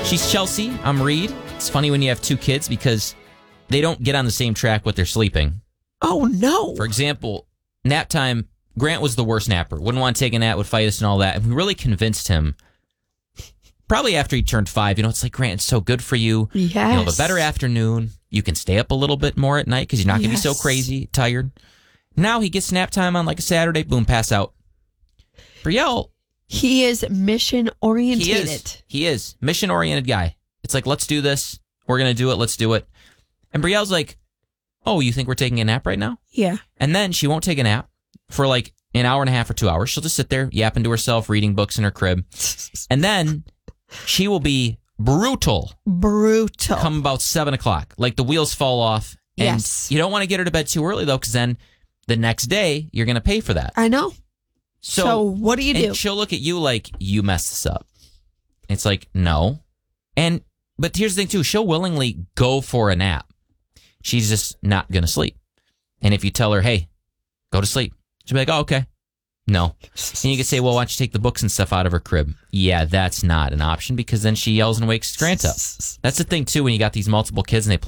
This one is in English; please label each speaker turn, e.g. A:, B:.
A: She's Chelsea. I'm Reed. It's funny when you have two kids because they don't get on the same track with their sleeping.
B: Oh, no.
A: For example, nap time, Grant was the worst napper. Wouldn't want to take a nap, would fight us and all that. And we really convinced him, probably after he turned 5, it's like, Grant, it's so good for you.
B: Yes.
A: You'll have a better afternoon. You can stay up a little bit more at night because you're not going to be so crazy, tired. Now he gets nap time on like a Saturday, boom, pass out. Brielle.
B: He is mission-orientated.
A: He is. Mission-oriented guy. It's like, let's do this. We're going to do it. Let's do it. And Brielle's like, oh, you think we're taking a nap right now?
B: Yeah.
A: And then she won't take a nap for like an hour and a half or 2 hours. She'll just sit there yapping to herself, reading books in her crib. And then she will be brutal. Come about 7 o'clock. Like the wheels fall off. And
B: yes.
A: You don't want to get her to bed too early, though, because then the next day you're going to pay for that.
B: I know. So what do you do?
A: And she'll look at you like, you messed this up. It's like, no. But here's the thing, too. She'll willingly go for a nap. She's just not going to sleep. And if you tell her, hey, go to sleep, she'll be like, oh, okay. No. And you can say, well, why don't you take the books and stuff out of her crib? Yeah, that's not an option because then she yells and wakes Grant up. That's the thing, too, when you got these multiple kids and they